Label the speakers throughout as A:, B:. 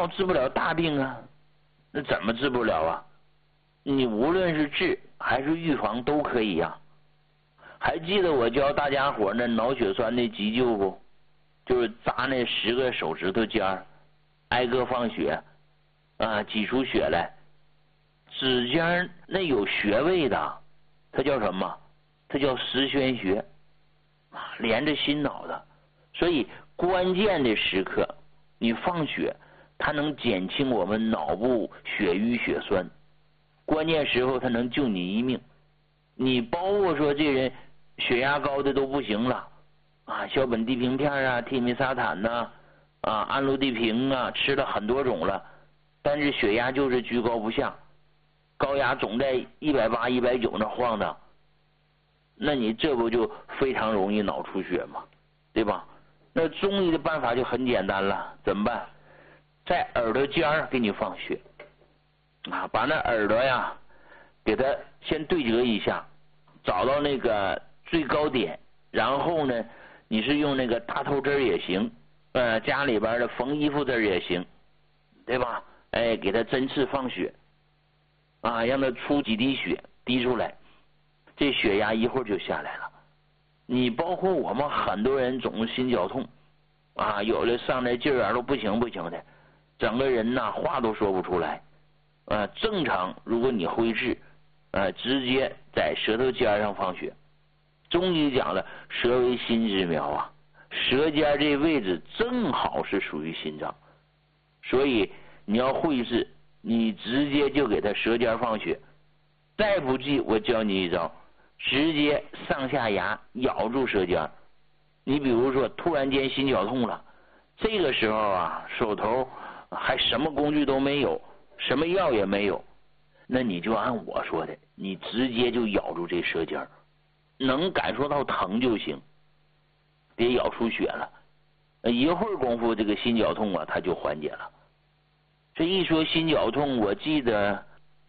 A: 药治不了大病啊，那怎么治不了啊？你无论是治还是预防都可以呀。还记得我教大家伙那脑血栓的急救不？就是扎那10个手指头尖儿，挨个放血啊，挤出血来。指尖那有穴位的，它叫什么？它叫十宣穴啊，连着心脑的。所以关键的时刻你放血，它能减轻我们脑部血瘀血栓，关键时候它能救你一命。你包括说这人血压高的都不行了啊，硝苯地平片啊，替米沙坦呐，氨氯地平啊，吃了很多种了，但是血压就是居高不下，高压总在180、190那晃荡，那你这不就非常容易脑出血吗？对吧？那中医的办法就很简单了，怎么办？在耳朵尖儿给你放血啊，把那耳朵呀给它先对折一下，找到那个最高点，然后呢你是用那个大头针也行，家里边的缝衣服针也行，对吧？给它针刺放血啊，让它出几滴血滴出来，这血压一会儿就下来了。你包括我们很多人总是心绞痛啊，有的上来劲儿都不行的，整个人呐话都说不出来。正常如果你会治，直接在舌头尖上放血。中医讲了，舌为心之苗啊，舌尖这位置正好是属于心脏，所以你要会治，你直接就给他舌尖放血。再不济，我教你一招，直接上下牙咬住舌尖。你比如说突然间心绞痛了，这个时候啊，手头还什么工具都没有，什么药也没有，那你就按我说的，你直接就咬住这舌尖，能感受到疼就行，别咬出血了。一会儿功夫，这个心绞痛啊，它就缓解了。这一说心绞痛，我记得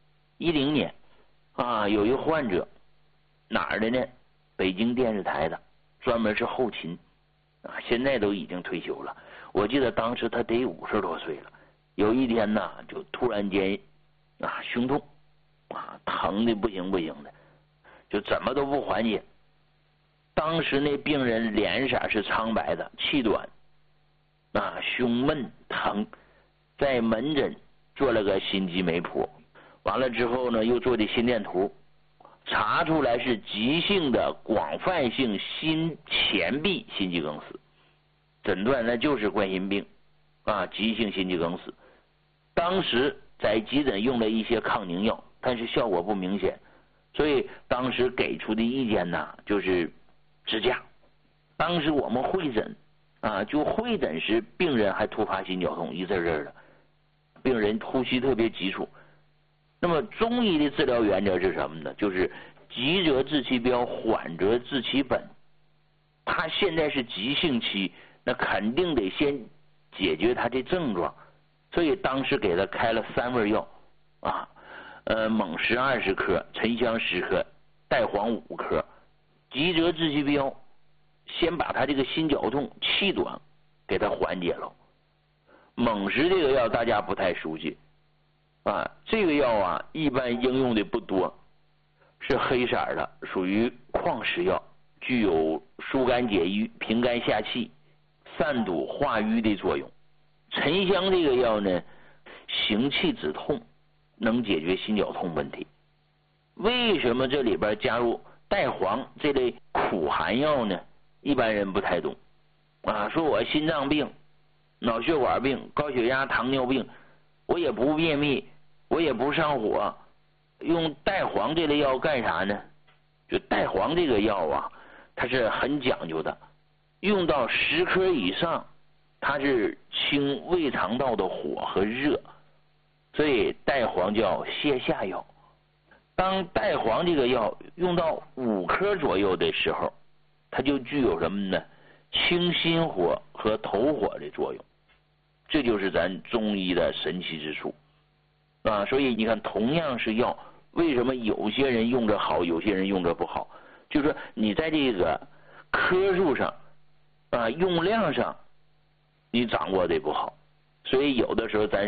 A: 10年啊，有一个患者，哪儿的呢？北京电视台的，专门是后勤啊，现在都已经退休了。我记得当时他得50多岁了。有一天呢，就突然间胸痛啊，疼的不行的，就怎么都不缓解。当时那病人脸色是苍白的，气短胸闷疼，在门诊做了个心肌酶谱，完了之后呢，又做的心电图，查出来是急性的广泛性心前壁心肌梗死，诊断那就是冠心病急性心肌梗死。当时在急诊用了一些抗凝药，但是效果不明显，所以当时给出的意见呢，就是支架。当时我们会诊就会诊时，病人还突发心绞痛，一阵阵的，病人呼吸特别急促。那么中医的治疗原则是什么呢？就是急则治其标，缓则治其本。他现在是急性期，那肯定得先解决他的症状，所以当时给他开了3味药锰石20克，沉香10克，代黄5克。急则治其标，先把他这个心绞痛气短给他缓解了。锰石这个药大家不太熟悉这个药一般应用的不多，是黑色的，属于矿石药，具有疏肝解郁、平肝下气、散堵化瘀的作用。沉香这个药呢，行气止痛，能解决心绞痛问题。为什么这里边加入代黄这类苦寒药呢？一般人不太懂说我心脏病、脑血管病、高血压、糖尿病，我也不便秘，我也不上火，用代黄这类药干啥呢？就代黄这个药它是很讲究的，用到10克以上，它是清胃肠道的火和热，所以代黄叫泻下药。当代黄这个药用到5克左右的时候，它就具有什么呢？清心火和头火的作用。这就是咱中医的神奇之处所以你看，同样是药，为什么有些人用着好，有些人用着不好？就是说你在这个克数上用量上你掌握的不好，所以有的时候咱